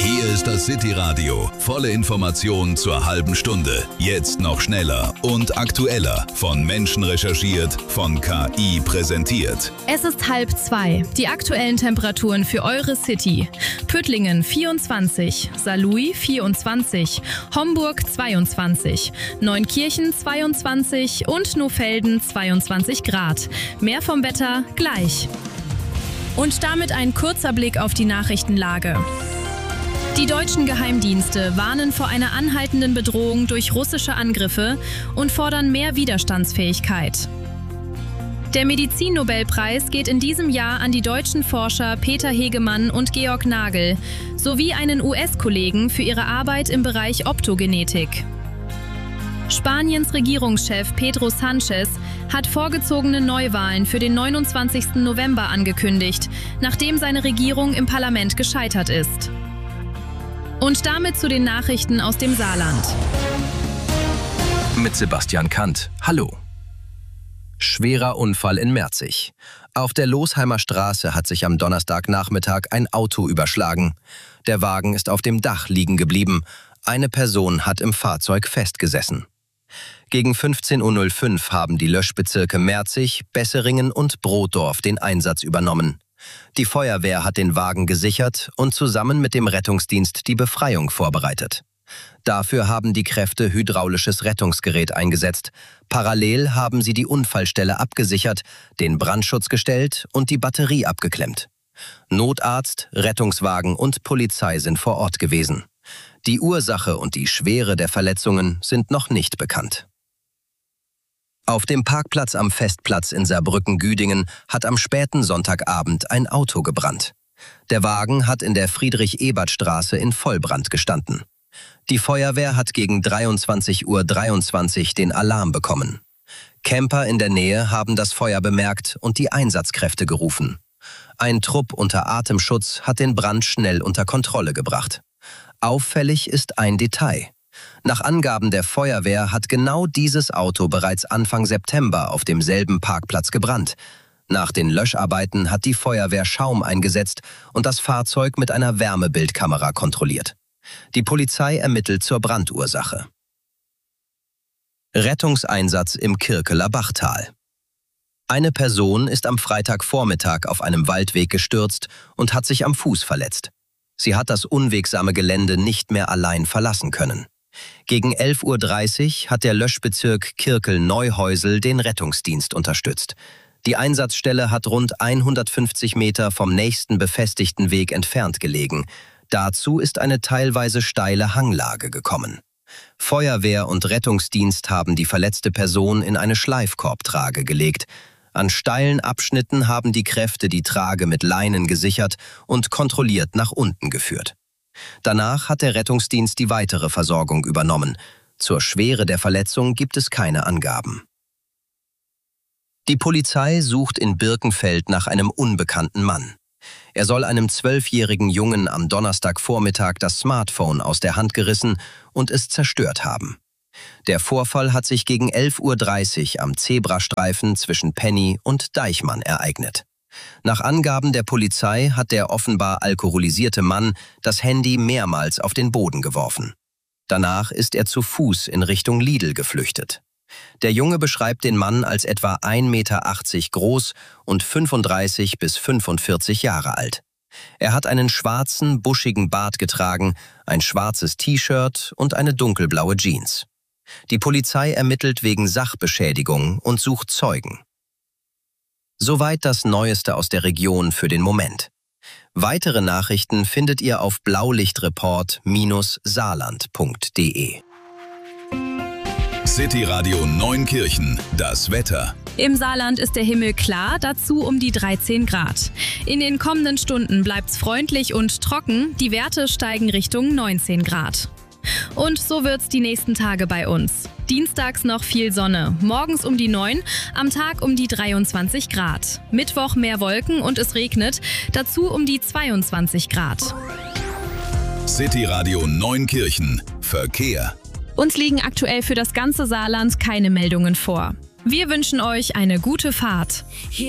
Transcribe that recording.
Hier ist das City-Radio. Volle Informationen zur halben Stunde. Jetzt noch schneller und aktueller. Von Menschen recherchiert, von KI präsentiert. Es ist 1:30. Die aktuellen Temperaturen für eure City. Püttlingen 24, Saarlouis 24, Homburg 22, Neunkirchen 22 und Nohfelden 22 Grad. Mehr vom Wetter gleich. Und damit ein kurzer Blick auf die Nachrichtenlage. Die deutschen Geheimdienste warnen vor einer anhaltenden Bedrohung durch russische Angriffe und fordern mehr Widerstandsfähigkeit. Der Medizinnobelpreis geht in diesem Jahr an die deutschen Forscher Peter Hegemann und Georg Nagel sowie einen US-Kollegen für ihre Arbeit im Bereich Optogenetik. Spaniens Regierungschef Pedro Sánchez hat vorgezogene Neuwahlen für den 29. November angekündigt, nachdem seine Regierung im Parlament gescheitert ist. Und damit zu den Nachrichten aus dem Saarland. Mit Sebastian Kant. Hallo. Schwerer Unfall in Merzig. Auf der Losheimer Straße hat sich am Donnerstagnachmittag ein Auto überschlagen. Der Wagen ist auf dem Dach liegen geblieben. Eine Person hat im Fahrzeug festgesessen. Gegen 15:05 Uhr haben die Löschbezirke Merzig, Besseringen und Brotdorf den Einsatz übernommen. Die Feuerwehr hat den Wagen gesichert und zusammen mit dem Rettungsdienst die Befreiung vorbereitet. Dafür haben die Kräfte hydraulisches Rettungsgerät eingesetzt. Parallel haben sie die Unfallstelle abgesichert, den Brandschutz gestellt und die Batterie abgeklemmt. Notarzt, Rettungswagen und Polizei sind vor Ort gewesen. Die Ursache und die Schwere der Verletzungen sind noch nicht bekannt. Auf dem Parkplatz am Festplatz in Saarbrücken-Güdingen hat am späten Sonntagabend ein Auto gebrannt. Der Wagen hat in der Friedrich-Ebert-Straße in Vollbrand gestanden. Die Feuerwehr hat gegen 23:23 Uhr den Alarm bekommen. Camper in der Nähe haben das Feuer bemerkt und die Einsatzkräfte gerufen. Ein Trupp unter Atemschutz hat den Brand schnell unter Kontrolle gebracht. Auffällig ist ein Detail. Nach Angaben der Feuerwehr hat genau dieses Auto bereits Anfang September auf demselben Parkplatz gebrannt. Nach den Löscharbeiten hat die Feuerwehr Schaum eingesetzt und das Fahrzeug mit einer Wärmebildkamera kontrolliert. Die Polizei ermittelt zur Brandursache. Rettungseinsatz im Kirkeler Bachtal. Eine Person ist am Freitagvormittag auf einem Waldweg gestürzt und hat sich am Fuß verletzt. Sie hat das unwegsame Gelände nicht mehr allein verlassen können. Gegen 11:30 Uhr hat der Löschbezirk Kirkel-Neuhäusel den Rettungsdienst unterstützt. Die Einsatzstelle hat rund 150 Meter vom nächsten befestigten Weg entfernt gelegen. Dazu ist eine teilweise steile Hanglage gekommen. Feuerwehr und Rettungsdienst haben die verletzte Person in eine Schleifkorbtrage gelegt. An steilen Abschnitten haben die Kräfte die Trage mit Leinen gesichert und kontrolliert nach unten geführt. Danach hat der Rettungsdienst die weitere Versorgung übernommen. Zur Schwere der Verletzung gibt es keine Angaben. Die Polizei sucht in Birkenfeld nach einem unbekannten Mann. Er soll einem 12-jährigen Jungen am Donnerstagvormittag das Smartphone aus der Hand gerissen und es zerstört haben. Der Vorfall hat sich gegen 11:30 Uhr am Zebrastreifen zwischen Penny und Deichmann ereignet. Nach Angaben der Polizei hat der offenbar alkoholisierte Mann das Handy mehrmals auf den Boden geworfen. Danach ist er zu Fuß in Richtung Lidl geflüchtet. Der Junge beschreibt den Mann als etwa 1,80 Meter groß und 35 bis 45 Jahre alt. Er hat einen schwarzen, buschigen Bart getragen, ein schwarzes T-Shirt und eine dunkelblaue Jeans. Die Polizei ermittelt wegen Sachbeschädigung und sucht Zeugen. Soweit das Neueste aus der Region für den Moment. Weitere Nachrichten findet ihr auf blaulichtreport-saarland.de. City-Radio Neunkirchen, das Wetter. Im Saarland ist der Himmel klar, dazu um die 13 Grad. In den kommenden Stunden bleibt's freundlich und trocken, die Werte steigen Richtung 19 Grad. Und so wird's die nächsten Tage bei uns. Dienstags noch viel Sonne, morgens um die 9, am Tag um die 23 Grad. Mittwoch mehr Wolken und es regnet, dazu um die 22 Grad. City-Radio Neunkirchen, Verkehr. Uns liegen aktuell für das ganze Saarland keine Meldungen vor. Wir wünschen euch eine gute Fahrt.